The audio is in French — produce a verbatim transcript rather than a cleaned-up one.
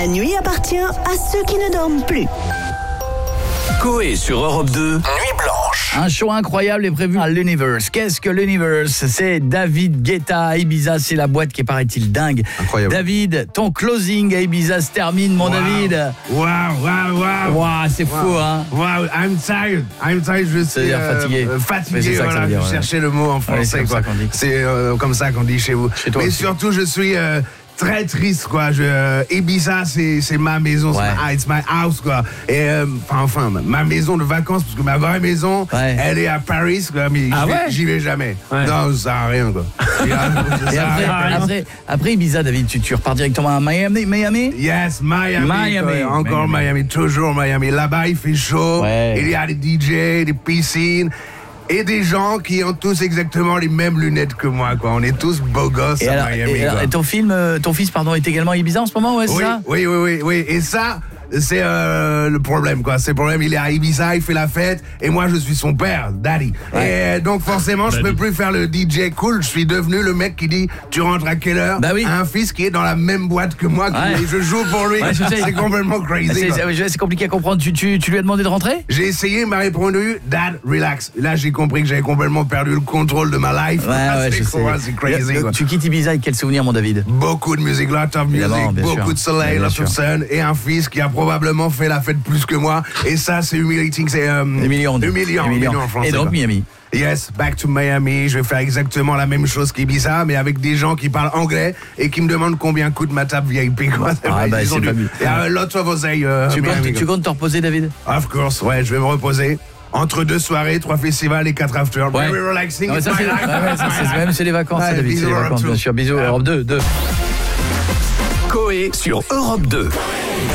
La nuit appartient à ceux qui ne dorment plus. Coé sur Europe deux, Nuit Blanche. Un show incroyable est prévu à l'Universe. Qu'est-ce que l'Universe? C'est David Guetta à Ibiza, c'est la boîte qui est, paraît-il, dingue. Incroyable. David, ton closing à Ibiza se termine, mon wow. David. Waouh, waouh, waouh. Waouh, c'est wow. fou, hein. Waouh, I'm tired. I'm tired, je suis C'est-à-dire euh, fatigué. Euh, fatigué, c'est ça que ça voilà. veut dire, Je ouais. cherchais le mot en français, Ouais, c'est comme quoi. ça qu'on dit. C'est euh, comme ça qu'on dit chez vous. Chez toi Mais aussi. surtout, je suis euh, très triste, quoi. Je, euh, Ibiza, c'est, c'est ma maison, Ouais. c'est ma, it's my house, quoi. Et euh, enfin, enfin, ma maison de vacances, parce que ma vraie maison, Ouais. elle est à Paris, quoi. Mais Ah j'y, vais, ouais j'y vais jamais. Ouais. Non, ça sert à rien, quoi. Et, euh, ça Et sert à après, rien. après, après Ibiza, David, tu, tu repars directement à Miami, Miami Yes, Miami. Miami. quoi. Encore Miami. Miami. toujours Miami. Là-bas, il fait chaud. Ouais. Il y a des D J, des piscines. Et des gens qui ont tous exactement les mêmes lunettes que moi, quoi. On est tous beaux gosses Et, à alors, Miami, et, alors, quoi. et ton film, euh, ton fils, pardon, est également à Ibiza en ce moment, ouais, c'est Oui, ça? oui, oui, oui, oui. Et ça, c'est euh, le problème, quoi. C'est le problème, il est à Ibiza, il fait la fête, et moi, je suis son père, Daddy. Ouais. Et donc, forcément, je peux plus faire le D J cool. Je suis devenu le mec qui dit, tu rentres à quelle heure? Bah oui. Un fils qui est dans la même boîte que moi, qui, Ouais. et je joue pour lui. Ouais, je sais. C'est complètement crazy, C'est, quoi. c'est, c'est compliqué à comprendre. Tu, tu, tu lui as demandé de rentrer? J'ai essayé, il m'a répondu, Dad, relax. Là, j'ai compris que j'avais complètement perdu le contrôle de ma life. Ouais, ouais, c'est je sais. quoi, c'est crazy, Le- quoi. Tu quittes Ibiza avec quel souvenir, mon David? Beaucoup de musique, lot of music, Évidemment, bien beaucoup sûr. de soleil, Bien lot sûr. of sun, et un fils qui a probablement fait la fête plus que moi. Et ça, c'est humiliating, c'est euh, Humiliant. humiliant, humiliant en français, Et donc quoi. Miami. Yes, back to Miami. Je vais faire exactement la même chose qu'Ibiza, mais avec des gens qui parlent anglais et qui me demandent combien coûte ma table V I P, quoi. Ah, bah, Ils ont c'est du- pas mieux. Il y a lot of oseille, euh, Tu Miami, comptes, tu quoi. comptes te reposer, David? Of course, ouais, je vais me reposer. Entre deux soirées, trois festivals et quatre after. Ouais. Very relaxing. Non, mais ça, It's c'est, my life. ouais, ouais, ça, c'est même c'est les vacances, Ouais, ça, David, bisous, c'est les Europe vacances, deux. bien sûr. Bisous, Europe deux, deux. Coé sur Europe deux.